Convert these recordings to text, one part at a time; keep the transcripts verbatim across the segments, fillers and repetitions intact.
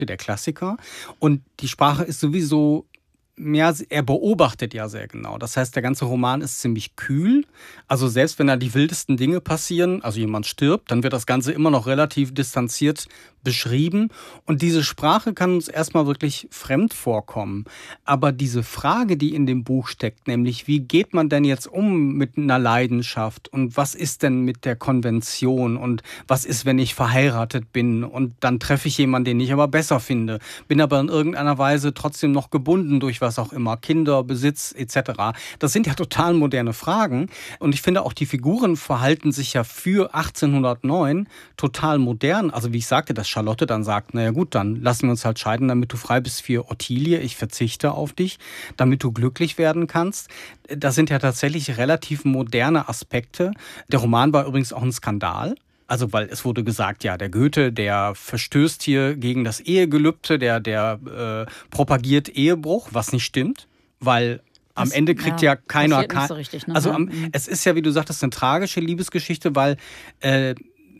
der Klassiker. Und die Sprache ist sowieso, ja, er beobachtet ja sehr genau. Das heißt, der ganze Roman ist ziemlich kühl. Also selbst wenn da die wildesten Dinge passieren, also jemand stirbt, dann wird das Ganze immer noch relativ distanziert beschrieben. Und diese Sprache kann uns erstmal wirklich fremd vorkommen. Aber diese Frage, die in dem Buch steckt, nämlich wie geht man denn jetzt um mit einer Leidenschaft und was ist denn mit der Konvention und was ist, wenn ich verheiratet bin und dann treffe ich jemanden, den ich aber besser finde, bin aber in irgendeiner Weise trotzdem noch gebunden durch was auch immer, Kinder, Besitz et cetera. Das sind ja total moderne Fragen und ich finde auch die Figuren verhalten sich ja für achtzehnhundertneun total modern. Also wie ich sagte, dass Charlotte dann sagt, naja gut, dann lassen wir uns halt scheiden, damit du frei bist für Ottilie, ich verzichte auf dich, damit du glücklich werden kannst. Das sind ja tatsächlich relativ moderne Aspekte. Der Roman war übrigens auch ein Skandal. Also weil es wurde gesagt, ja, der Goethe, der verstößt hier gegen das Ehegelübde, der, der äh, propagiert Ehebruch, was nicht stimmt, weil am das, Ende kriegt ja, ja keiner... Nicht so richtig, ne? Also am, es ist ja, wie du sagtest, eine tragische Liebesgeschichte, weil... Äh,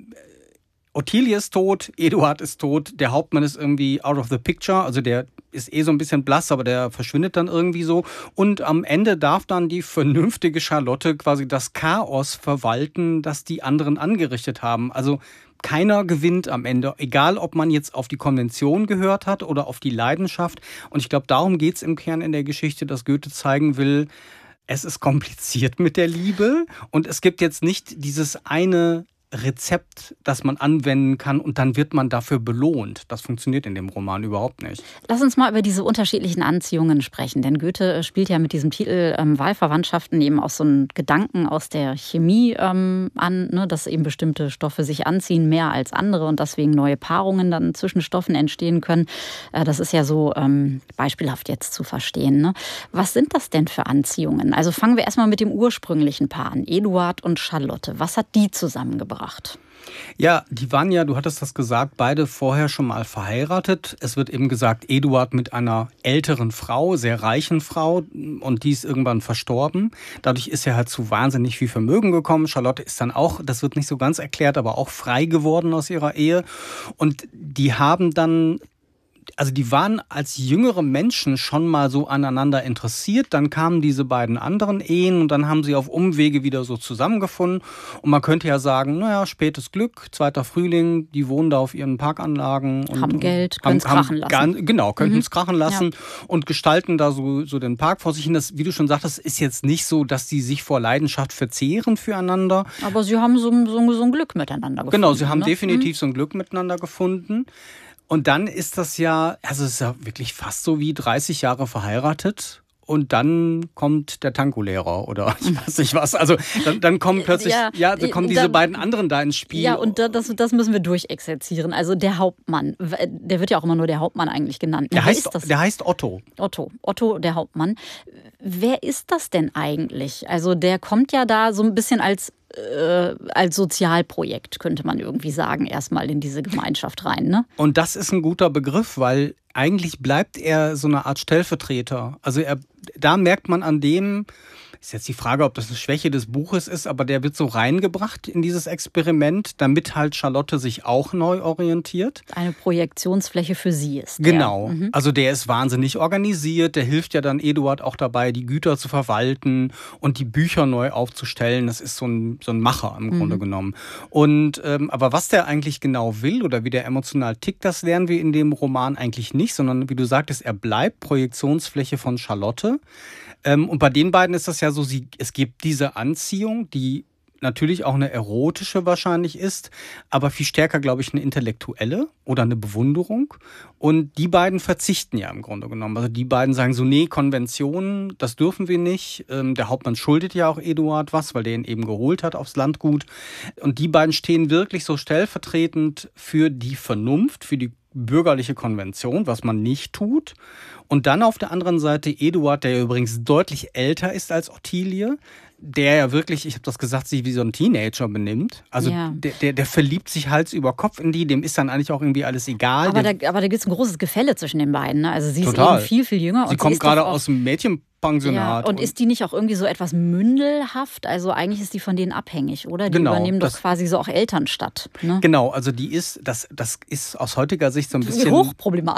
Ottilie ist tot, Eduard ist tot, der Hauptmann ist irgendwie out of the picture, also der ist eh so ein bisschen blass, aber der verschwindet dann irgendwie so. Und am Ende darf dann die vernünftige Charlotte quasi das Chaos verwalten, das die anderen angerichtet haben. Also keiner gewinnt am Ende, egal ob man jetzt auf die Konvention gehört hat oder auf die Leidenschaft. Und ich glaube, darum geht es im Kern in der Geschichte, dass Goethe zeigen will, es ist kompliziert mit der Liebe und es gibt jetzt nicht dieses eine Rezept, das man anwenden kann und dann wird man dafür belohnt. Das funktioniert in dem Roman überhaupt nicht. Lass uns mal über diese unterschiedlichen Anziehungen sprechen, denn Goethe spielt ja mit diesem Titel ähm, Wahlverwandtschaften eben auch so einen Gedanken aus der Chemie ähm, an, ne, dass eben bestimmte Stoffe sich anziehen mehr als andere und deswegen neue Paarungen dann zwischen Stoffen entstehen können. Äh, das ist ja so ähm, beispielhaft jetzt zu verstehen. Ne? Was sind das denn für Anziehungen? Also fangen wir erstmal mit dem ursprünglichen Paar an, Eduard und Charlotte. Was hat die zusammengebracht? Ja, die waren ja, du hattest das gesagt, beide vorher schon mal verheiratet. Es wird eben gesagt, Eduard mit einer älteren Frau, sehr reichen Frau und die ist irgendwann verstorben. Dadurch ist er halt zu wahnsinnig viel Vermögen gekommen. Charlotte ist dann auch, das wird nicht so ganz erklärt, aber auch frei geworden aus ihrer Ehe. Und die haben dann... Also die waren als jüngere Menschen schon mal so aneinander interessiert. Dann kamen diese beiden anderen Ehen und dann haben sie auf Umwege wieder so zusammengefunden. Und man könnte ja sagen, naja, spätes Glück, zweiter Frühling, die wohnen da auf ihren Parkanlagen. Und haben Geld, können es krachen lassen. Gar, genau, könnten es mhm. krachen lassen ja. und gestalten da so, so den Park vor sich hin. Das, wie du schon sagtest, ist jetzt nicht so, dass die sich vor Leidenschaft verzehren füreinander. Aber sie haben so, so, so ein Glück miteinander gefunden. Genau, sie haben ne? definitiv mhm. so ein Glück miteinander gefunden. Und dann ist das ja, also es ist ja wirklich fast so wie dreißig Jahre verheiratet und dann kommt der Tango-Lehrer oder ich weiß nicht was. Also dann, dann kommen plötzlich, ja, ja dann kommen diese da, beiden anderen da ins Spiel. Ja, und das, das müssen wir durchexerzieren. Also der Hauptmann, der wird ja auch immer nur der Hauptmann eigentlich genannt. Der, heißt, ist das? der heißt Otto. Otto, Otto, der Hauptmann. Wer ist das denn eigentlich? Also der kommt ja da so ein bisschen als Äh, als Sozialprojekt, könnte man irgendwie sagen, erstmal in diese Gemeinschaft rein. Ne? Und das ist ein guter Begriff, weil eigentlich bleibt er so eine Art Stellvertreter. Also er, da merkt man an dem, ist jetzt die Frage, ob das eine Schwäche des Buches ist, aber der wird so reingebracht in dieses Experiment, damit halt Charlotte sich auch neu orientiert. Eine Projektionsfläche für sie ist. Genau. Mhm. Also der ist wahnsinnig organisiert, der hilft ja dann Eduard auch dabei, die Güter zu verwalten und die Bücher neu aufzustellen. Das ist so ein, so ein Macher im mhm. Grunde genommen. Und ähm, aber was der eigentlich genau will oder wie der emotional tickt, das lernen wir in dem Roman eigentlich nicht, sondern wie du sagtest, er bleibt Projektionsfläche von Charlotte. Und bei den beiden ist das ja so, sie, es gibt diese Anziehung, die natürlich auch eine erotische wahrscheinlich ist, aber viel stärker, glaube ich, eine intellektuelle oder eine Bewunderung. Und die beiden verzichten ja im Grunde genommen. Also die beiden sagen so, nee, Konventionen, das dürfen wir nicht. Der Hauptmann schuldet ja auch Eduard was, weil der ihn eben geholt hat aufs Landgut. Und die beiden stehen wirklich so stellvertretend für die Vernunft, für die bürgerliche Konvention, was man nicht tut. Und dann auf der anderen Seite Eduard, der ja übrigens deutlich älter ist als Ottilie, der ja wirklich, ich habe das gesagt, sich wie so ein Teenager benimmt. Also ja. der, der, der verliebt sich Hals über Kopf in die, dem ist dann eigentlich auch irgendwie alles egal. Aber da, aber da gibt es ein großes Gefälle zwischen den beiden. Ne? Also sie Total. ist eben viel, viel jünger. Sie und kommt sie gerade aus dem Mädchenpensionat. Ja, und, und ist die nicht auch irgendwie so etwas mündelhaft? Also eigentlich ist die von denen abhängig, oder? Die genau, übernehmen das, doch quasi so auch Elternstadt. Ne? Genau, also die ist, das, das ist aus heutiger Sicht so ein bisschen... Hochproblematisch.